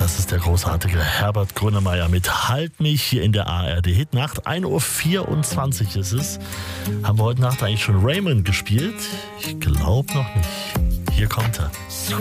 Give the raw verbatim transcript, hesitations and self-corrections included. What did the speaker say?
Das ist der großartige Herbert Grönemeyer mit Halt mich hier in der A R D Hitnacht. ein Uhr vierundzwanzig ist es. Haben wir heute Nacht eigentlich schon Raymond gespielt? Ich glaube noch nicht. Hier kommt er.